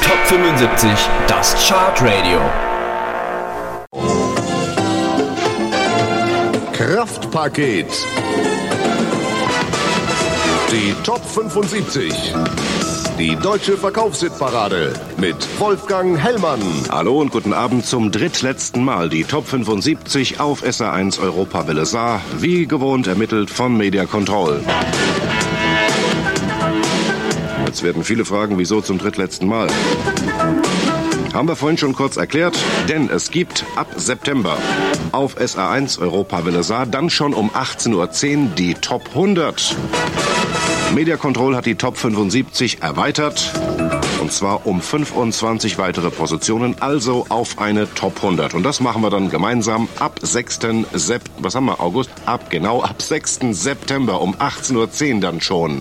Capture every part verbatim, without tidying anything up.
Top fünfundsiebzig, das Chartradio. Kraftpaket. Die Top fünfundsiebzig. Die deutsche Verkaufshitparade mit Wolfgang Hellmann. Hallo und guten Abend zum drittletzten Mal. Die Top fünfundsiebzig auf S R eins Europa Welle Saar, wie gewohnt ermittelt von Media Control. Jetzt werden viele fragen, wieso zum drittletzten Mal? Haben wir vorhin schon kurz erklärt, denn es gibt ab September auf S R eins Europa Welle Saar dann schon um achtzehn Uhr zehn die Top hundert. Media Control hat die Top fünfundsiebzig erweitert, und zwar um fünfundzwanzig weitere Positionen, also auf eine Top hundert. Und das machen wir dann gemeinsam ab sechsten September, was haben wir, August? Ab, genau, ab sechsten September um achtzehn Uhr zehn dann schon.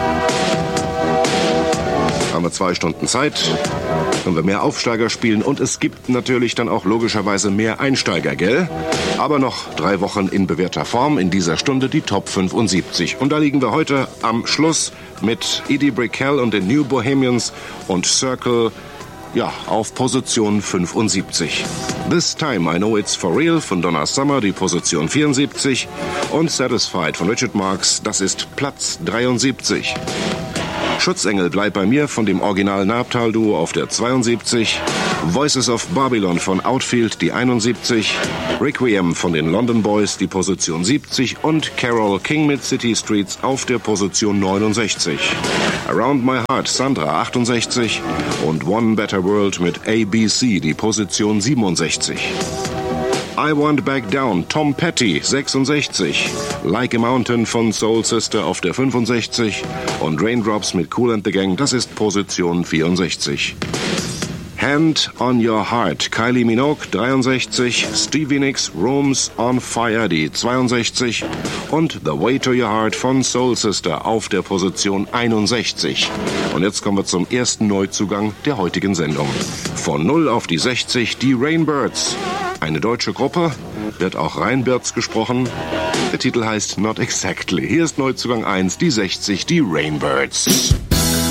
Haben wir zwei Stunden Zeit, können wir mehr Aufsteiger spielen und es gibt natürlich dann auch logischerweise mehr Einsteiger, gell? Aber noch drei Wochen in bewährter Form, in dieser Stunde die Top fünfundsiebzig. Und da liegen wir heute am Schluss mit Edie Brickell und den New Bohemians und Circle, ja, auf Position fünfundsiebzig. This Time I Know It's For Real von Donna Summer, die Position vierundsiebzig. Und Satisfied von Richard Marx, das ist Platz dreiundsiebzig. Schutzengel bleibt bei mir von dem Original Nabtal-Duo auf der zweiundsiebzig. Voices of Babylon von Outfield die einundsiebzig. Requiem von den London Boys die Position siebzig und Carole King mit City Streets auf der Position neunundsechzig. Around My Heart Sandra achtundsechzig und One Better World mit A B C die Position siebenundsechzig. I Want Back Down, Tom Petty, sechsundsechzig. Like a Mountain von Soul Sister auf der fünfundsechzig. Und Raindrops mit Kool and the Gang, das ist Position vierundsechzig. Hand on Your Heart, Kylie Minogue, dreiundsechzig. Stevie Nicks, Rooms on Fire, die zweiundsechzig. Und The Way to Your Heart von Soul Sister auf der Position einundsechzig. Und jetzt kommen wir zum ersten Neuzugang der heutigen Sendung. Von null auf die sechzig, die Rainbirds. Eine deutsche Gruppe, wird auch Rheinbirds gesprochen. Der Titel heißt Not Exactly. Hier ist Neuzugang eins, die sechzig, die Rainbirds.